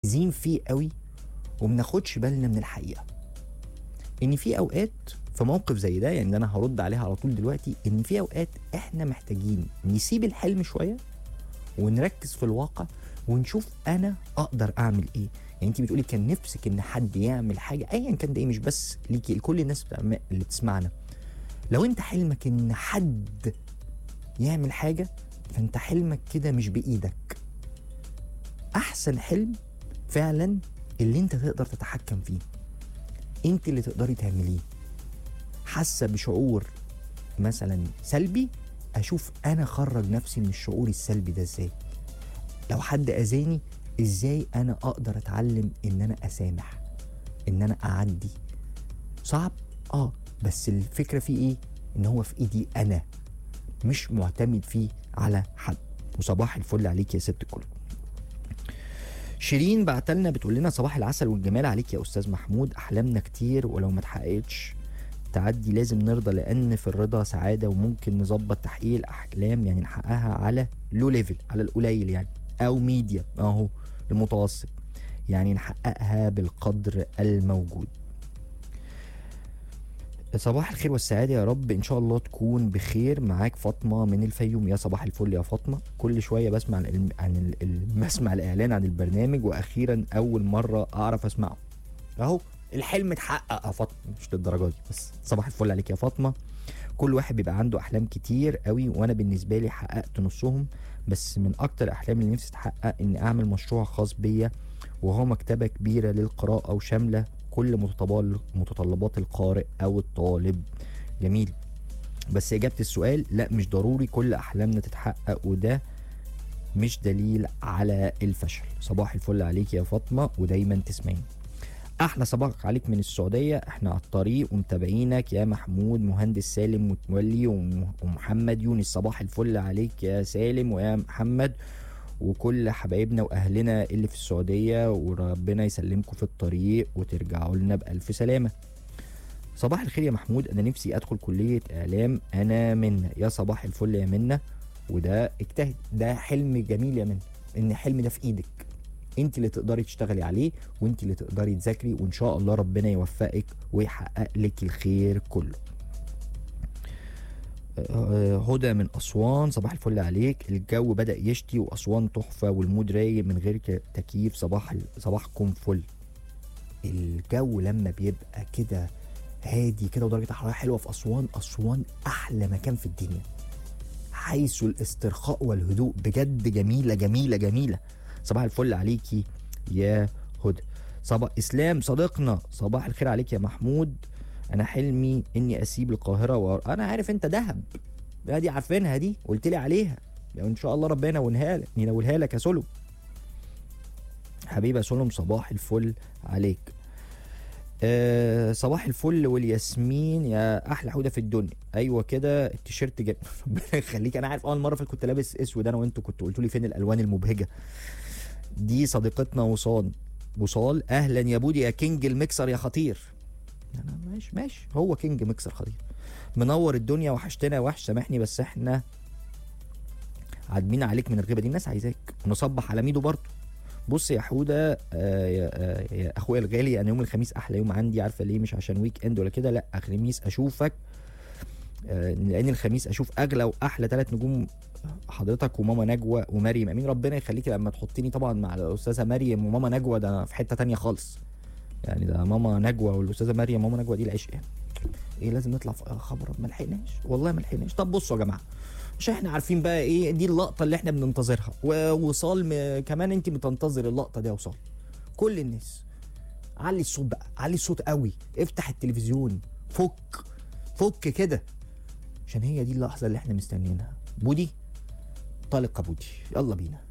مركزين فيه قوي ومناخدش بالنا من الحقيقه. ان في اوقات في موقف زي ده، يعني انا هرد عليها على طول دلوقتي، ان في اوقات احنا محتاجين نسيب الحلم شويه ونركز في الواقع ونشوف انا اقدر اعمل ايه. يعني انت بتقولي كان نفسك ان حد يعمل حاجه ايا كان ده ايه، مش بس ليكي، لكل الناس اللي بتسمعنا. لو انت حلمك ان حد يعمل حاجه، فانت حلمك كده مش بايدك. احسن حلم فعلا اللي انت تقدر تتحكم فيه، انت اللي تقدري تعمليه. حاسه بشعور مثلا سلبي، اشوف انا اخرج نفسي من الشعور السلبي ده ازاي. لو حد اذاني، ازاي انا اقدر اتعلم ان انا اسامح، ان انا اعدي. صعب بس الفكره فيه ايه؟ ان هو في ايدي انا، مش معتمد فيه على حد. وصباح الفل عليك يا ست الكل. شيرين بعتلنا بتقول لنا صباح العسل والجمال عليك يا استاذ محمود، احلامنا كتير ولو ما اتحققتش تعدي لازم نرضى، لان في الرضا سعاده، وممكن نظبط تحقيق الاحلام، يعني نحققها على لو ليفل، على القليل يعني، او ميديا اهو المتوسط، يعني نحققها بالقدر الموجود. صباح الخير والسعاده يا رب، ان شاء الله تكون بخير. معاك فاطمه من الفيوم. يا صباح الفل يا فاطمه. كل شويه بسمع بسمع الاعلان عن البرنامج، واخيرا اول مره اعرف اسمعه. اهو الحلم اتحقق يا فاطمه، مش للدرجه دي بس. صباح الفل عليك يا فاطمه. كل واحد بيبقى عنده احلام كتير قوي، وانا بالنسبه لي حققت نصهم، بس من اكتر الاحلام اللي نفسي تتحقق اني اعمل مشروع خاص بيا، وهو مكتبه كبيره للقراءه وشامله كل متطلبات القارئ او الطالب. جميل، بس اجابه السؤال لا، مش ضروري كل احلامنا تتحقق، وده مش دليل على الفشل. صباح الفل عليك يا فاطمه، ودايما تسمعين. احلى صباح عليك من السعوديه، احنا على الطريق ومتابعينك يا محمود. مهندس سالم متولي ومحمد يونس. صباح الفل عليك يا سالم ويا محمد وكل حبايبنا واهلنا اللي في السعوديه، وربنا يسلمكم في الطريق وترجعوا لنا بالف سلامه. صباح الخير يا محمود، انا نفسي ادخل كليه اعلام، انا منى. يا صباح الفل يا منى، وده اجتهد، ده حلم جميل يا منى، ان الحلم ده في ايدك، انت اللي تقدري تشتغلي عليه، وانت اللي تقدري تذاكري، وان شاء الله ربنا يوفقك ويحقق لك الخير كله. هدى من اسوان. صباح الفل عليك. الجو بدأ يشتي واسوان تحفه والمود رايق من غير تكييف. صباحكم فل. الجو لما بيبقى كده هادي كده ودرجه الحراره حلوه في اسوان، اسوان احلى مكان في الدنيا حيث الاسترخاء والهدوء، بجد جميله جميله جميله. صباح الفل عليكي يا هدى. صباح اسلام صديقنا، صباح الخير عليك يا محمود. انا حلمي اني اسيب القاهره انا عارف انت دهب، دي عارفينها، دي قلت لي عليها، لو ان شاء الله ربنا ينولها لك يا سلم. حبيبه سلم صباح الفل عليك. صباح الفل والياسمين يا احلى حوده في الدنيا. ايوه كده التيشيرت جميل ربنا يخليك. انا عارف اول مره كنت لابس اسود انا وانتوا كنتوا قلتوا لي فين الالوان المبهجه دي. صديقتنا وصال اهلا يا بودي يا كينج الميكسر يا خطير. انا ماشي هو كينج ميكسر خطير، منور الدنيا، وحشتنا يا وحش، سامحني بس احنا عادمين عليك من الغيبه دي، الناس عايزاك. نصبح على ميدو برضه. بص يا حوده يا اخويا الغالي، انا يوم الخميس احلى يوم عندي، عارفه ليه؟ مش عشان ويك اند ولا كده، لا، الخميس اشوفك، لان الخميس اشوف اغلى واحلى 3 نجوم، حضرتك وماما نجوى ومريم. امين ربنا يخليكي. لما تحطيني طبعا مع الاستاذه مريم وماما نجوى، ده في حته تانية خالص يعني، ده ماما نجوى والاستاذه مريم. ماما نجوى دي العشق يعني. ايه لازم نطلع في خبر، ما لحقناش والله ما لحقناش. طب بصوا يا جماعه، مش احنا عارفين بقى ايه دي اللقطه اللي احنا بننتظرها، ووصال كمان انت بتنتظر اللقطه دي يا وصال. كل الناس علي الصوت بقى، علي الصوت قوي، افتح التلفزيون، فك كده، عشان هي دي اللحظه اللي احنا مستنيينها. بودي طالق بودي، يلا بينا.